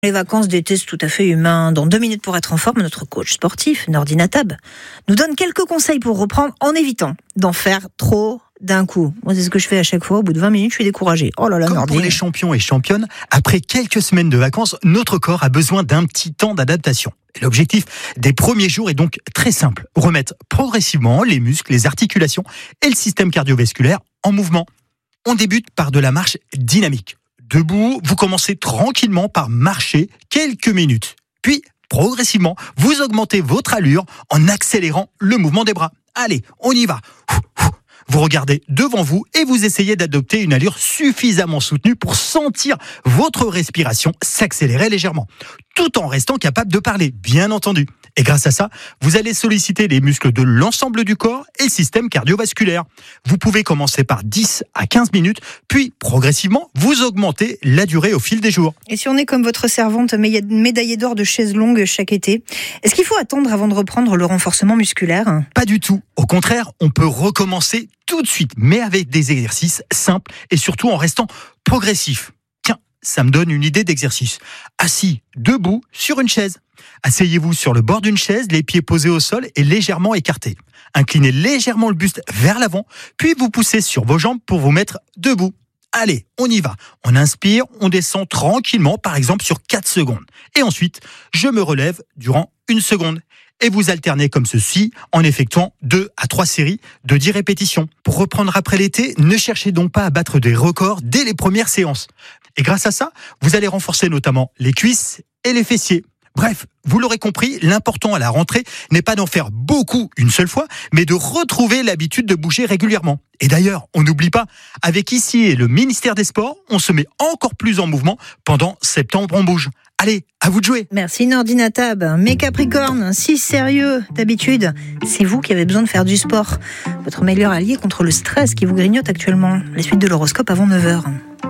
Les vacances d'été, c'est tout à fait humain. Dans 2 minutes pour être en forme, notre coach sportif, Nordine Atab, nous donne quelques conseils pour reprendre en évitant d'en faire trop d'un coup. Moi, c'est ce que je fais à chaque fois. Au bout de 20 minutes, je suis découragée. Oh là là, Comme Nordine. pour les champions et championnes, après quelques semaines de vacances, notre corps a besoin d'un petit temps d'adaptation. Et l'objectif des premiers jours est donc très simple. Remettre progressivement les muscles, les articulations et le système cardiovasculaire en mouvement. On débute par de la marche dynamique. Debout, vous commencez tranquillement par marcher quelques minutes. Puis, progressivement, vous augmentez votre allure en accélérant le mouvement des bras. Allez, on y va. Vous regardez devant vous et vous essayez d'adopter une allure suffisamment soutenue pour sentir votre respiration s'accélérer légèrement, tout en restant capable de parler, bien entendu. Et grâce à ça, vous allez solliciter les muscles de l'ensemble du corps et le système cardiovasculaire. Vous pouvez commencer par 10 à 15 minutes, puis progressivement, vous augmentez la durée au fil des jours. Et si on est comme votre servante médaillée d'or de chaises longues chaque été, est-ce qu'il faut attendre avant de reprendre le renforcement musculaire ? Pas du tout. Au contraire, on peut recommencer tout de suite, mais avec des exercices simples et surtout en restant progressif. Tiens, ça me donne une idée d'exercice. Assis, debout, sur une chaise. Asseyez-vous sur le bord d'une chaise, les pieds posés au sol et légèrement écartés. Inclinez légèrement le buste vers l'avant, puis vous poussez sur vos jambes pour vous mettre debout. Allez, on y va. On inspire, on descend tranquillement, par exemple sur 4 secondes. Et ensuite, je me relève durant 1 seconde. Et vous alternez comme ceci en effectuant 2 à 3 séries de 10 répétitions. Pour reprendre après l'été, ne cherchez donc pas à battre des records dès les premières séances. Et grâce à ça, vous allez renforcer notamment les cuisses et les fessiers. Bref, vous l'aurez compris, l'important à la rentrée n'est pas d'en faire beaucoup une seule fois, mais de retrouver l'habitude de bouger régulièrement. Et d'ailleurs, on n'oublie pas, avec ici et le ministère des Sports, on se met encore plus en mouvement pendant Septembre on bouge. Allez, à vous de jouer. Merci Nordine Atab. Mes Capricornes, si sérieux d'habitude, c'est vous qui avez besoin de faire du sport. Votre meilleur allié contre le stress qui vous grignote actuellement. Les suites de l'horoscope avant 9h.